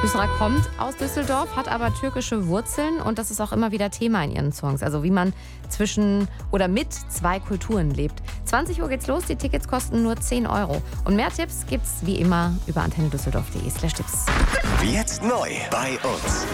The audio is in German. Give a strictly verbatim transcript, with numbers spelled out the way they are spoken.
Hüsra kommt aus Düsseldorf, hat aber türkische Wurzeln und das ist auch immer wieder Thema in ihren Songs. Also wie man zwischen oder mit zwei Kulturen lebt. zwanzig Uhr geht's los, die Tickets kosten nur zehn Euro. Und mehr Tipps gibt's wie immer über antenne düsseldorf punkt de slash Tipps. Jetzt neu bei uns.